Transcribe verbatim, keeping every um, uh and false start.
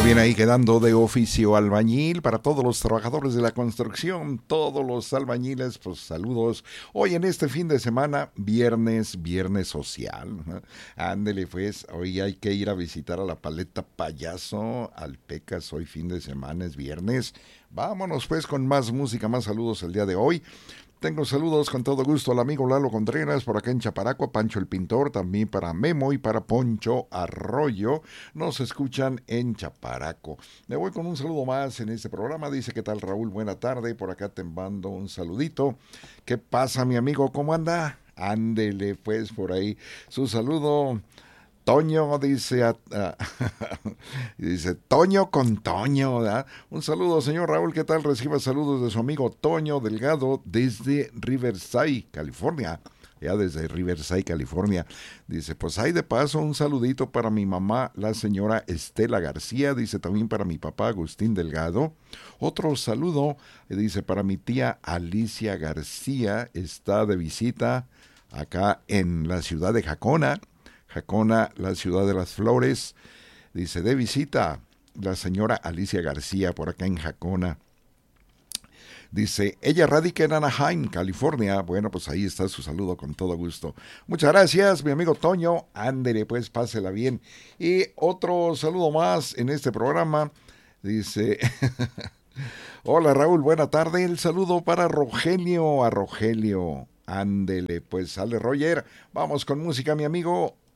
viene ahí quedando de oficio albañil para todos los trabajadores de la construcción, todos los albañiles, pues saludos. Hoy en este fin de semana, viernes, viernes social. ¿No? Ándele pues, hoy hay que ir a visitar a la Paleta Payaso, al Pecas, hoy fin de semana, es viernes. Vámonos pues con más música, más saludos el día de hoy. Tengo saludos con todo gusto al amigo Lalo Contreras por acá en Chaparaco, Pancho el Pintor, también para Memo y para Poncho Arroyo. Nos escuchan en Chaparaco. Me voy con un saludo más en este programa. Dice, ¿qué tal, Raúl? Buena tarde. Por acá te mando un saludito. ¿Qué pasa, mi amigo? ¿Cómo anda? Ándele pues por ahí. Su saludo. Toño dice, a, a, dice Toño con Toño, ¿verdad? Un saludo, señor Raúl, ¿qué tal? Reciba saludos de su amigo Toño Delgado desde Riverside, California. Ya desde Riverside, California. Dice, pues hay de paso un saludito para mi mamá, la señora Estela García. Dice también para mi papá Agustín Delgado. Otro saludo, dice para mi tía Alicia García. Está de visita acá en la ciudad de Jacona. Jacona, la ciudad de las flores. Dice, de visita la señora Alicia García por acá en Jacona. Dice, ella radica en Anaheim, California. Bueno, pues ahí está su saludo con todo gusto. Muchas gracias, mi amigo Toño. Ándele, pues, pásela bien. Y otro saludo más en este programa. Dice, hola Raúl, buena tarde. El saludo para Rogelio, a Rogelio. Ándele, pues sale Roger. Vamos con música, mi amigo.